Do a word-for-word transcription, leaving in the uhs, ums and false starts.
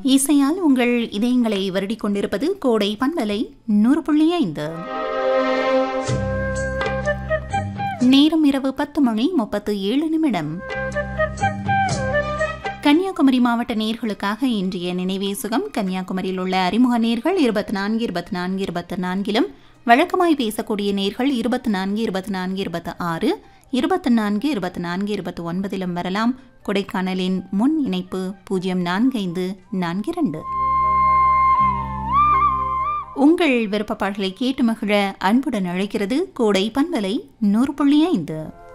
இசையால் உங்கள் இதயங்களை வருடிக் கொண்டிருப்பது கோடை பண்பலை நூறு புள்ளி ஐந்து. நேரம் இரவு பத்து மணி முப்பத்து ஏழு நிமிடம். கன்னியாகுமரி மாவட்ட நேர்களுக்காக இன்றைய நினைவே சுகம். கன்னியாகுமரியில் உள்ள அறிமுக நேர்கள் இருபத்தி நான்கு இருபத்தி நான்கு இருபத்தி நான்கிலும், வழக்கமாய் பேசக்கூடிய நேர்கள் இருபத்தி நான்கு இருபத்தி நான்கு இருபத்தி ஆறு இருபத்தி நான்கு இருபத்தி நான்கு இருபத்தி ஒன்பதிலும் வரலாம். கொடைக்கானலின் முன் இணைப்பு பூஜ்ஜியம் நான்கு ஐந்து நான்கு இரண்டு. உங்கள் விருப்ப பாடலை கேட்டு மகிழ அன்புடன் அழைக்கிறது கோடை பண்பலை நூறு புள்ளி ஐந்து.